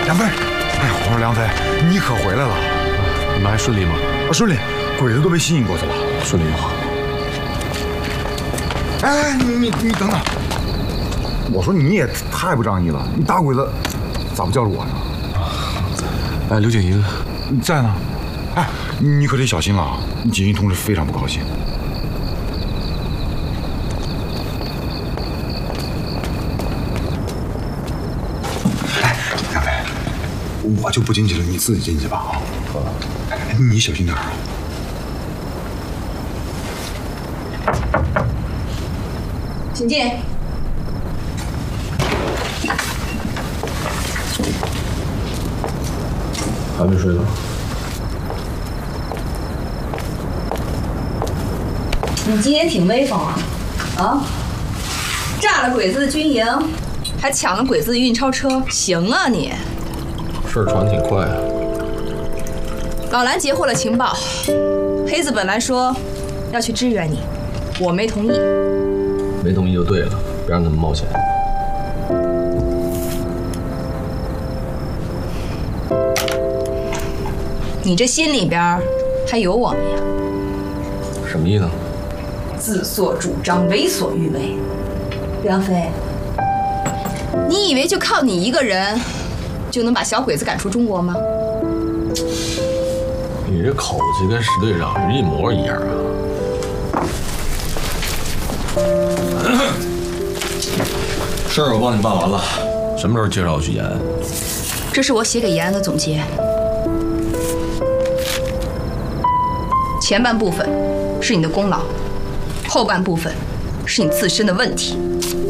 梁飞，哎呀，我说梁飞，你可回来了， 你们还顺利吗？ 顺利，鬼子都被吸引过去了， 顺利就好。 哎，你等等，我说你也太不仗义了，你打鬼子咋不叫着我呢？ 哎，刘景云在呢。哎，你可得小心了，锦衣同志非常不高兴。哎，梁飞，我就不进去了，你自己进去吧啊。你小心点啊。 请进。 还没睡呢。 你今天挺威风啊！啊，炸了鬼子的军营，还抢了鬼子的运钞车，行啊你！ 事儿传挺快啊。 老蓝截获了情报，黑子本来说要去支援你，我没同意。 没同意就对了，别让他们冒险。 你这心里边还有我们呀？ 什么意思？ 自作主张，为所欲为。梁飞，你以为就靠你一个人就能把小鬼子赶出中国吗？ 你这口气跟石队长是一模一样啊！事儿我帮你办完了，什么时候介绍我去延安？ 这是我写给延安的总结。前半部分是你的功劳，后半部分是你自身的问题。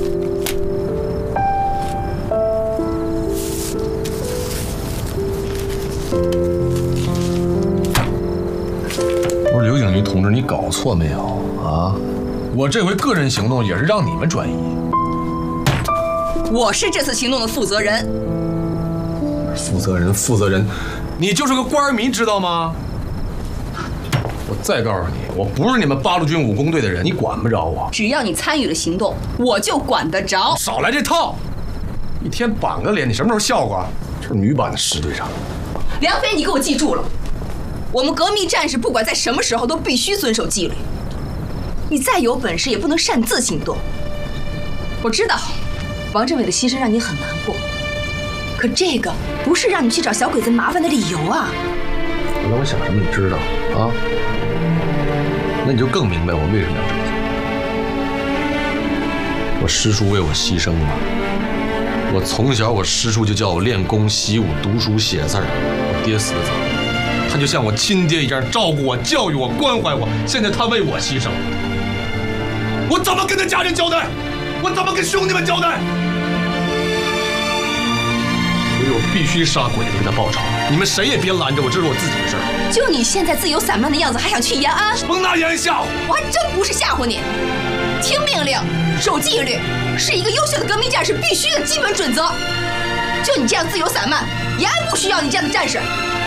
不是刘景瑜同志，你搞错没有啊？我这回个人行动也是让你们转移。 我是这次行动的负责人。 负责人，你就是个官迷，知道吗？我再告诉你，我不是你们八路军武工队的人，你管不着我。 只要你参与了行动，我就管得着。 少来这套！一天板个脸，你什么时候笑过？这是女版的石队长。 梁飞，你给我记住了，我们革命战士不管在什么时候都必须遵守纪律。你再有本事也不能擅自行动。我知道，王政委的牺牲让你很难过，可这个不是让你去找小鬼子麻烦的理由啊！ 那我想什么你知道啊？那你就更明白我为什么要这么做。我师叔为我牺牲了，我从小我师叔就叫我练功习武、读书写字儿。我爹死的早，他就像我亲爹一样照顾我、教育我、关怀我。现在他为我牺牲，我怎么跟他家人交代？我怎么跟兄弟们交代？所以我必须杀鬼子给他报仇。你们谁也别拦着我，这是我自己的事儿。 就你现在自由散漫的样子，还想去延安？ 甭拿延安吓唬我还真不是吓唬你。听命令，守纪律，是一个优秀的革命战士必须的基本准则。就你这样自由散漫，延安不需要你这样的战士。